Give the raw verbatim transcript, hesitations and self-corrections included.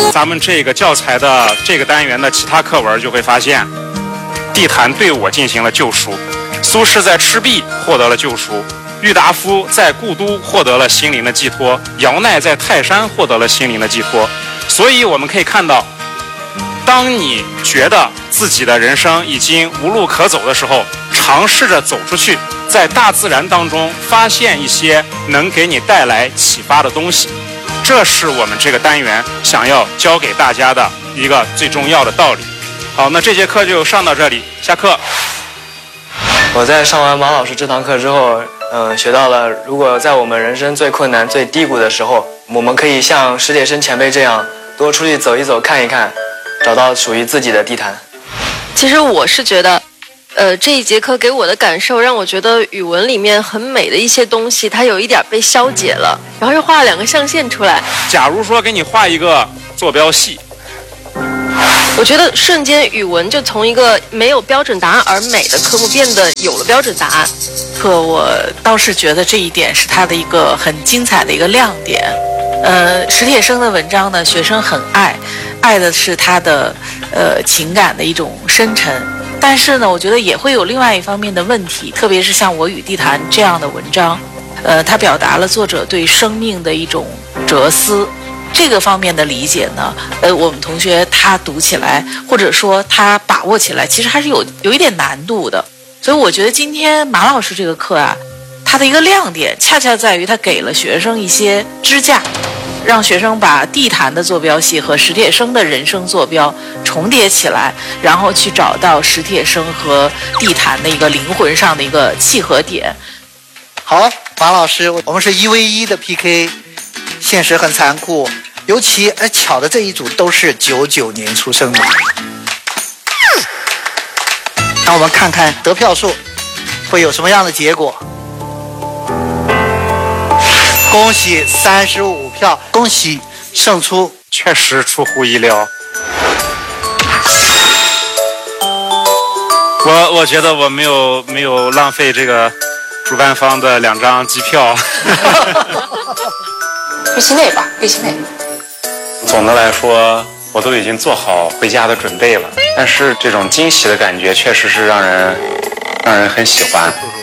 咱们这个教材的这个单元的其他课文就会发现，地坛对我进行了救赎，苏轼在赤壁获得了救赎，郁达夫在故都获得了心灵的寄托，姚鼐在泰山获得了心灵的寄托。所以我们可以看到，当你觉得自己的人生已经无路可走的时候，尝试着走出去，在大自然当中发现一些能给你带来启发的东西，这是我们这个单元想要教给大家的一个最重要的道理。好，那这节课就上到这里，下课。 我在上完马老师这堂课之后，嗯、呃，学到了，如果在我们人生最困难、最低谷的时候，我们可以像史铁生前辈这样，多出去走一走、看一看，找到属于自己的地坛。 其实我是觉得，呃，这一节课给我的感受，让我觉得语文里面很美的一些东西，它有一点被消解了，然后又画了两个象限出来。 假如说给你画一个坐标系， 我觉得瞬间语文就从一个没有标准答案而美的科目变得有了标准答案。 课我倒是觉得这一点是它的一个很精彩的一个亮点。呃，史铁生的文章呢，学生很爱，爱的是他的呃情感的一种深沉。但是呢，我觉得也会有另外一方面的问题，特别是像《我与地坛》这样的文章，呃，它表达了作者对生命的一种哲思。这个方面的理解呢，呃，我们同学他读起来，或者说他把握起来，其实还是有有一点难度的。所以我觉得今天马老师这个课啊，它的一个亮点恰恰在于他给了学生一些支架，让学生把地坛的坐标系和史铁生的人生坐标重叠起来，然后去找到史铁生和地坛的一个灵魂上的一个契合点。 好，马老师，我们是一 v 一的 P K， 现实很残酷，尤其呃巧的这一组都是九九年出生的。那我们看看得票数会有什么样的结果。恭喜三十五票，恭喜胜出， 确实出乎意料。我我觉得我没有没有浪费这个主办方的两张机票。 预期内吧，预期内。 总的来说，我都已经做好回家的准备了，但是这种惊喜的感觉确实是让人让人很喜欢。